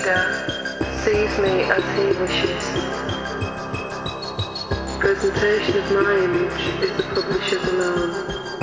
reader sees me as he wishes. Presentation of my image is the publisher's alone.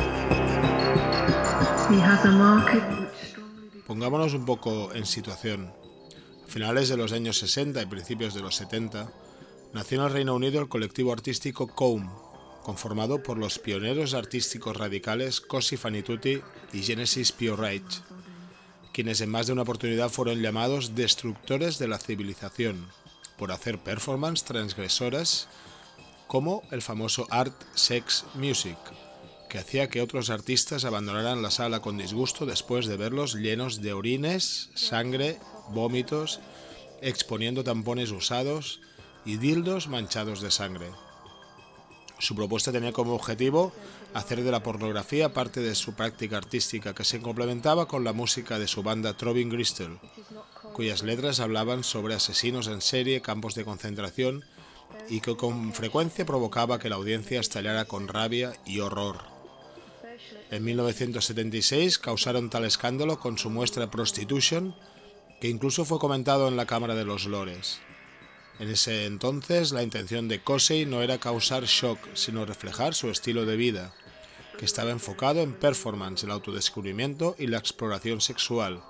He has a market which strongly... Pongámonos un poco en situación. A finales de los años 60 y principios de los 70, nació en el Reino Unido el colectivo artístico Comb, conformado por los pioneros artísticos radicales Cosi fan tutti y Genesis Pio Rage, quienes en más de una oportunidad fueron llamados destructores de la civilización por hacer performances transgresoras como el famoso Art, Sex, Music, que hacía que otros artistas abandonaran la sala con disgusto después de verlos llenos de orines, sangre, vómitos, exponiendo tampones usados y dildos manchados de sangre. Su propuesta tenía como objetivo hacer de la pornografía parte de su práctica artística, que se complementaba con la música de su banda Throbbing Gristle, cuyas letras hablaban sobre asesinos en serie, campos de concentración y que con frecuencia provocaba que la audiencia estallara con rabia y horror. En 1976 causaron tal escándalo con su muestra Prostitution, que incluso fue comentado en la Cámara de los Lores. En ese entonces, la intención de Cosi no era causar shock, sino reflejar su estilo de vida, que estaba enfocado en performance, el autodescubrimiento y la exploración sexual,